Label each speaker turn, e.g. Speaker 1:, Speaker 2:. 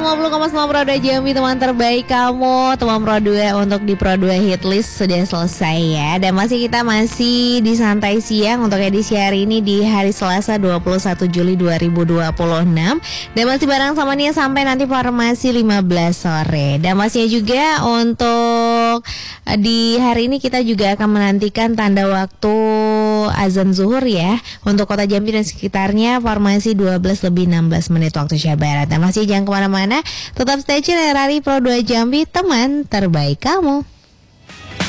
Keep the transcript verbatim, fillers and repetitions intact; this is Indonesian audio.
Speaker 1: sembilan puluh koma sembilan Pro dua Jambi, teman terbaik kamu. Teman Pro dua untuk di Pro dua Hitlist sudah selesai ya. Dan masih kita masih di Santai Siang untuk edisi hari ini di hari Selasa dua puluh satu Juli dua ribu dua puluh enam. Dan masih bareng sama Nia sampai nanti formasi lima belas sore. Dan masih juga untuk di hari ini kita juga akan menantikan tanda waktu azan zuhur ya. Untuk kota Jambi dan sekitarnya formasi dua belas lebih enam belas menit waktu Indonesia Barat. Dan masih jangan kemana-mana, tetap stay tune R R I Pro dua Jambi, teman terbaik kamu.